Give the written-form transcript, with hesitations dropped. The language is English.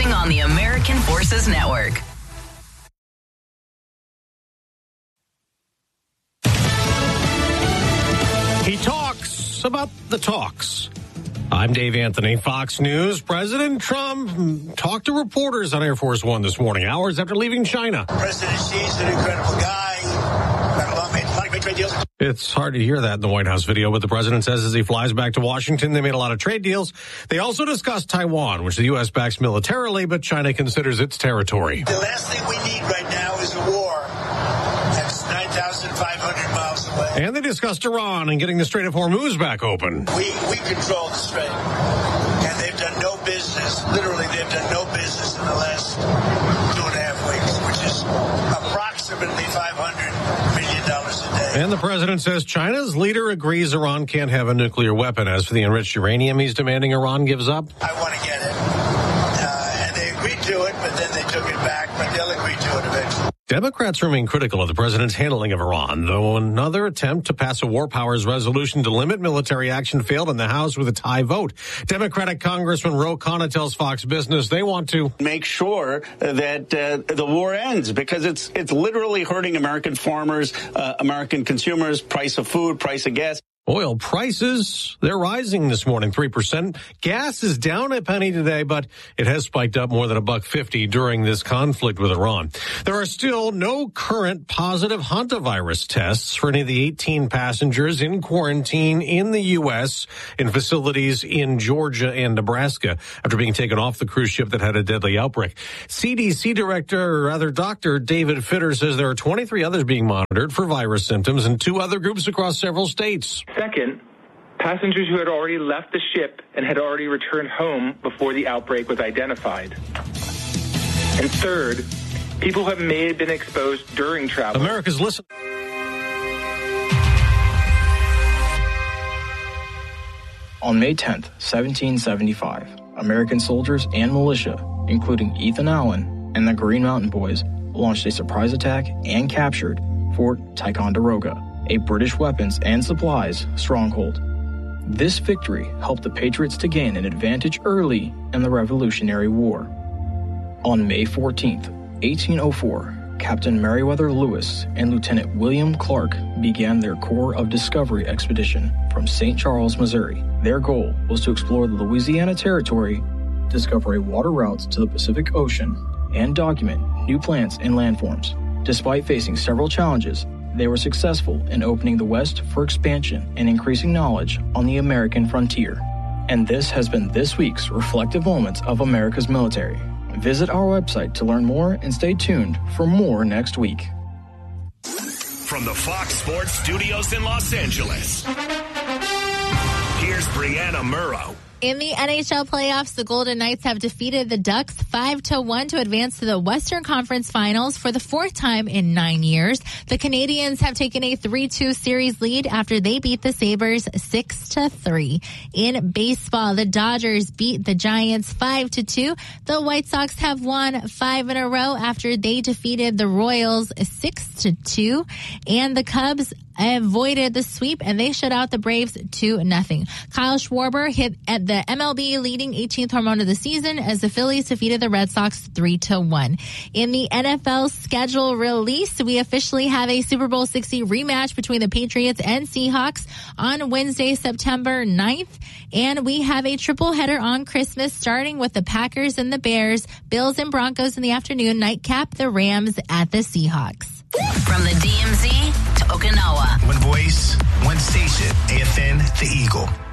Morning on the American Forces Network. He talks about the talks. I'm Dave Anthony, Fox News. President Trump talked to reporters on Air Force One this morning, hours after leaving China. President Xi's an incredible guy. Got a lot of great trade deals. It's hard to hear that in the White House video, but the president says as he flies back to Washington, they made a lot of trade deals. They also discussed Taiwan, which the U.S. backs militarily, but China considers its territory. The last thing we need right now is a war. That's 9,500 miles away. And they discussed Iran and getting the Strait of Hormuz back open. We control the strait. And they've done no business, literally they've done no business in the last 2.5 weeks, which is approximately $500 million a day. And the president says China's leader agrees Iran can't have a nuclear weapon. As for the enriched uranium he's demanding Iran gives up. I want to get it. And they agreed to it, but then they took it back, but they'll agree to it eventually. Democrats remain critical of the president's handling of Iran, though another attempt to pass a war powers resolution to limit military action failed in the House with a tie vote. Democratic Congressman Ro Khanna tells Fox Business they want to make sure that the war ends because it's literally hurting American farmers, American consumers, price of food, price of gas. Oil prices, they're rising this morning, 3%. Gas is down a penny today, but it has spiked up more than $1.50 during this conflict with Iran. There are still no current positive hantavirus tests for any of the 18 passengers in quarantine in the U.S. in facilities in Georgia and Nebraska after being taken off the cruise ship that had a deadly outbreak. CDC Dr. David Fitter says there are 23 others being monitored for virus symptoms in 2 other groups across several states. Second, passengers who had already left the ship and had already returned home before the outbreak was identified. And third, people who may have been exposed during travel. America's listening. On May 10th, 1775, American soldiers and militia, including Ethan Allen and the Green Mountain Boys, launched a surprise attack and captured Fort Ticonderoga, a British weapons and supplies stronghold. This victory helped the Patriots to gain an advantage early in the Revolutionary War. On May 14th, 1804, Captain Meriwether Lewis and Lieutenant William Clark began their Corps of Discovery expedition from St. Charles, Missouri. Their goal was to explore the Louisiana Territory, discover a water route to the Pacific Ocean, and document new plants and landforms. Despite facing several challenges, they were successful in opening the West for expansion and increasing knowledge on the American frontier. And this has been this week's Reflective Moments of America's Military. Visit our website to learn more and stay tuned for more next week. From the Fox Sports Studios in Los Angeles, here's Brianna Murrow. In the NHL playoffs, the Golden Knights have defeated the Ducks 5-1 to advance to the Western Conference Finals for the 4th time in 9 years. The Canadiens have taken a 3-2 series lead after they beat the Sabres 6-3. In baseball, the Dodgers beat the Giants 5-2. The White Sox have won 5 in a row after they defeated the Royals 6-2. And the Cubs avoided the sweep and they shut out the Braves 2-0. Kyle Schwarber hit at the MLB leading 18th home run of the season as the Phillies defeated the Red Sox 3-1. In the NFL schedule release, we officially have a Super Bowl 60 rematch between the Patriots and Seahawks on Wednesday, September 9th. And we have a triple header on Christmas, starting with the Packers and the Bears, Bills and Broncos in the afternoon, nightcap the Rams at the Seahawks. From the DMZ to Okinawa. One voice, one station, AFN, The Eagle.